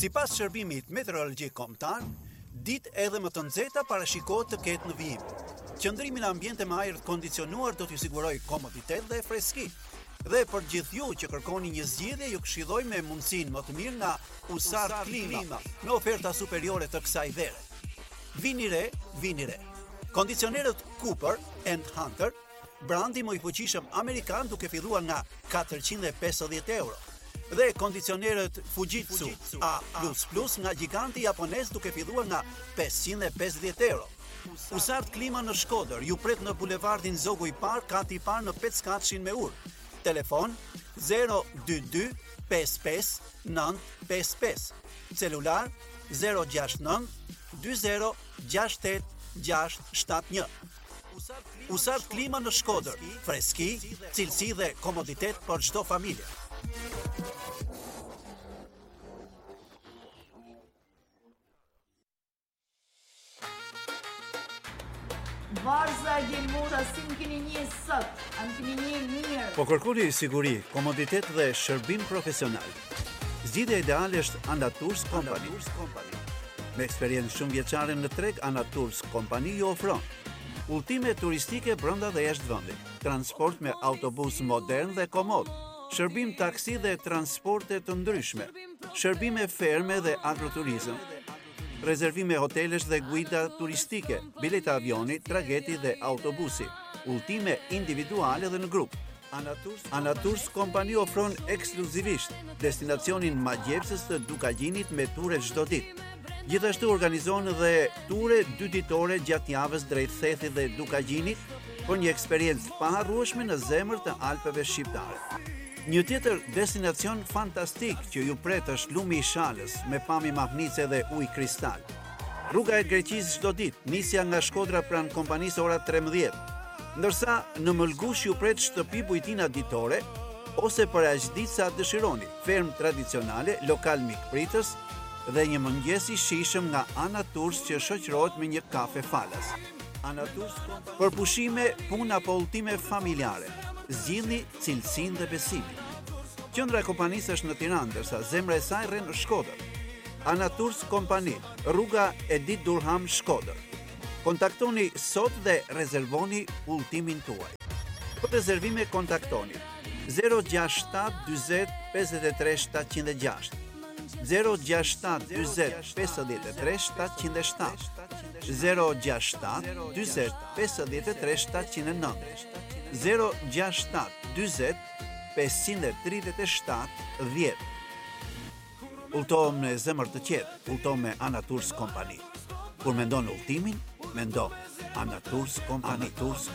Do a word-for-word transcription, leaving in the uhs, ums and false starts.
Sipas shërbimit meteorologjik kombëtar, ditë edhe më të nxehta parashikohet të ketë në vijim. Qëndrimi në ambiente me ajër të kondicionuar do t'ju sigurojë komoditet dhe freski. Dhe për gjithë ju që kërkoni një zgjidhje, ju këshilloj me mundësinë më të mirë nga Usart Klima, me oferta superiore të kësaj vere. Vini re, vini re. Kondicionerët Cooper and Hunter, brandi më i fuqishëm amerikan, duke filluar nga katërqind e pesëdhjetë euro. Dhe kondicionerët Fujitsu A plus plus nga giganti japonez, duke filluar nga pesëqind e pesëdhjetë euro. Usart Klima në Shkodër ju pret në bulevardin Zogu i Parë, kati i parë në Peckatshin me Ur. Telefon zero dy dy pesë pesë nëntë pesë pesë. Celular zero gjasht nëntë dy zero gjasht tetë gjasht shtatë një. Usart Klima në Shkodër, freski, cilësi dhe komoditet për çdo familje. Varza e Gjelmura, si më keni një sot, a më keni një mirë. Po kërkoni siguri, komoditet dhe shërbim profesional. Zgjidhja ideale është Anatours Company. Me eksperiencë shumë vjeçare në treg, Anatours Company ju ofron udhëtime turistike brenda dhe jashtë vendit, transport me autobus modern dhe komod, shërbim taksi dhe transporte të ndryshme, shërbime ferme dhe agroturizëm, rezervime hotelesh dhe guida turistike, bileta avioni, trageti dhe autobusi, udhëtime individuale dhe në grup. Anatours Company ofron ekskluzivisht destinacionin magjepsës të Dukagjinit me ture çdo ditë. Gjithashtu organizon dhe ture dy ditore gjatë javës drejt Thethit dhe Dukagjinit për një eksperiencë pa harrueshme në zemër të Alpeve shqiptare. Një tjetër destinacion fantastik që ju pret është Lumi i Shalës, me pamje mahnice dhe ujë kristal. Rruga e Greqisë çdo ditë, nisja nga Shkodra pranë kompanisë ora trembëdhjetë, ndërsa në Mëlgush ju pret shtëpi bujtina ditore ose për aq ditë sa dëshironi, ferm tradicionale, lokal mikpritës dhe një mëngjes i shijshëm nga Anatours që shoqërohet me një kafe falas. Anatours për pushime, punë apo udhëtime familjare. Zgjidhni cilësinë dhe besimin. Qendra e kompanisë është në Tiranë, ndërsa zemra e saj rren në Shkodër. Anatours Company, rruga Edit Durham, Shkodër. Kontaktoni sot dhe rezervoni udhëtimin tuaj. Për rezervime kontaktoni zero gjasht shtat dyzet pesëdhjetë e tre shtatëqind e gjashtë, zero gjasht shtat dyzet pesëdhjetë e tre shtatëqind e shtatë, zero gjasht shtat dyzet pesëdhjetë e tre shtatëqind e nëntë, zero gjasht shtat dyzet pesëqind e tridhjetë e shtatë dhjetë. Udhëtohem në zemër të qetë, udhëtohem me Anatours Company. Kur mendon udhëtimin, mendo Anatours Company.